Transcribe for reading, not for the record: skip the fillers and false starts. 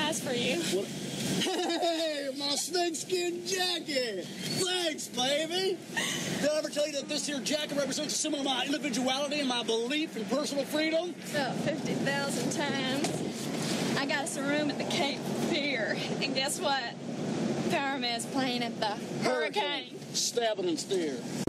surprise for you. What? Hey, my snakeskin jacket! Thanks, baby! Did I ever tell you that this here jacket represents a symbol of my individuality and my belief in personal freedom? About 50,000 times. I got us a room at the Cape Fear, and guess what? Fireman's playing at the Hurricane. Stabbing and steer.